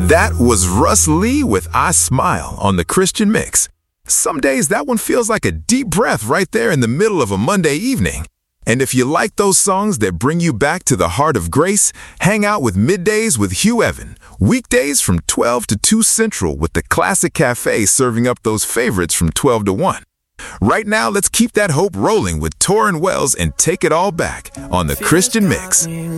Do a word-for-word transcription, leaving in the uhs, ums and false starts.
That was Russ Lee with I Smile on the Christian Mix. Some days that one feels like a deep breath right there in the middle of a Monday evening. And if you like those songs that bring you back to the heart of grace, hang out with Middays with Hugh Evan. Weekdays from twelve to two Central with the Classic Cafe serving up those favorites from twelve to one. Right now, let's keep that hope rolling with Torrin Wells and Take It All Back on the Christian Mix.